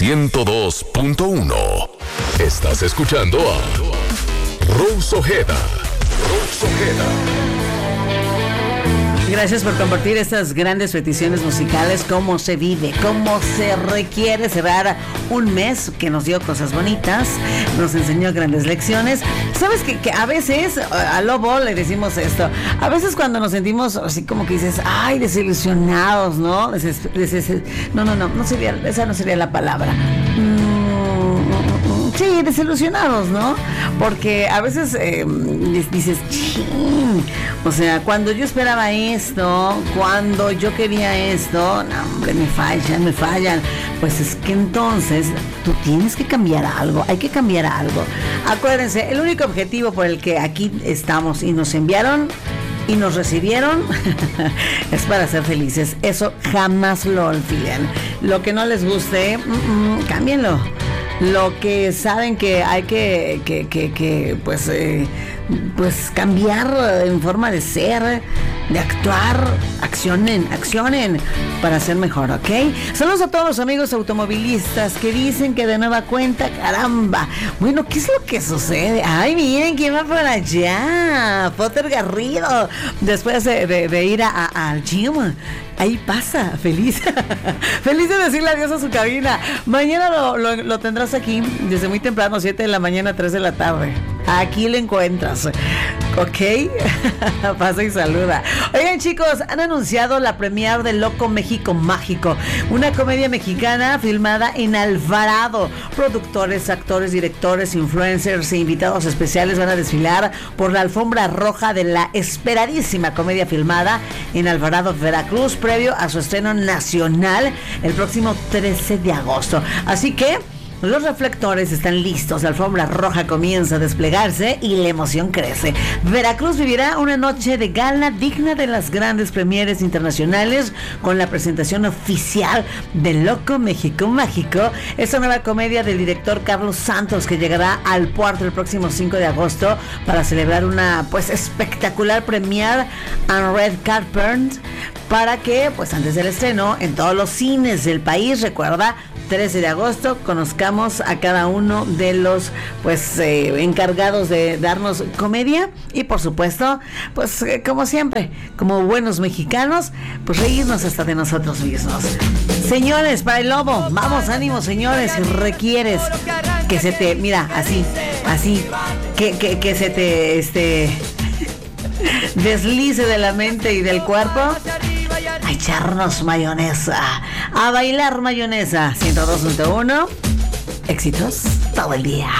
102.1. Estás escuchando a Rose Ojeda. Rose Ojeda. Gracias por compartir estas grandes peticiones musicales, cómo se vive, cómo se requiere cerrar un mes que nos dio cosas bonitas, nos enseñó grandes lecciones. Sabes que a veces, a Lobo le decimos esto, a veces cuando nos sentimos así como que dices, ay, desilusionados, ¿no? No sería, esa no sería la palabra. Sí, desilusionados, ¿no? Porque a veces dices, chin, o sea, cuando yo esperaba esto, cuando yo quería esto, no, hombre, me fallan. Pues es que entonces tú tienes que cambiar algo, hay que cambiar algo. Acuérdense, el único objetivo por el que aquí estamos y nos enviaron y nos recibieron es para ser felices. Eso jamás lo olviden. Lo que no les guste, cámbienlo. Lo que saben que hay que pues cambiar en forma de ser, de actuar, accionen para ser mejor, ¿ok? Saludos a todos los amigos automovilistas que dicen que de nueva cuenta, caramba. Bueno, ¿qué es lo que sucede? Ay, miren quién va por allá, Potter Garrido, después de ir al gym. Ahí pasa, feliz de decirle adiós a su cabina. Mañana lo tendrás aquí desde muy temprano, 7 de la mañana, 3 de la tarde. Aquí lo encuentras, ¿ok? Pasa y saluda. Oigan, chicos, han anunciado la premiere de Loco México Mágico, una comedia mexicana filmada en Alvarado. Productores, actores, directores, influencers e invitados especiales van a desfilar por la alfombra roja de la esperadísima comedia filmada en Alvarado, Veracruz, previo a su estreno nacional el próximo 13 de agosto. Así que los reflectores están listos, la alfombra roja comienza a desplegarse y la emoción crece. Veracruz vivirá una noche de gala digna de las grandes premieres internacionales con la presentación oficial de Loco México Mágico, esta nueva comedia del director Carlos Santos que llegará al puerto el próximo 5 de agosto para celebrar una pues espectacular premiere and red carpet para que pues antes del estreno en todos los cines del país, recuerda, 13 de agosto, conozcamos a cada uno de los pues encargados de darnos comedia y por supuesto, pues como siempre, como buenos mexicanos, pues reírnos hasta de nosotros mismos. Señores, para el Lobo, vamos, ánimo, señores, si requieres que se te, mira, así, que se te, deslice de la mente y del cuerpo, a echarnos mayonesa, a bailar mayonesa. 102.1, éxitos todo el día.